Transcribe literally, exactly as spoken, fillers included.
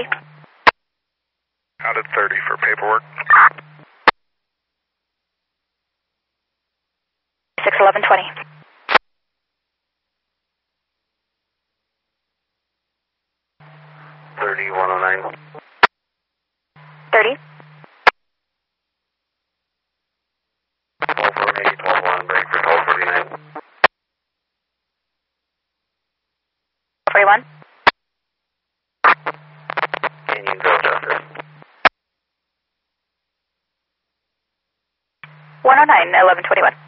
thirty. Out at thirty for paperwork. six eleven twenty. thirty, one oh nine. thirty. twelve forty, twelve one, break for twelve forty-nine. forty-one. Can you go, Justice? one oh nine, eleven twenty-one.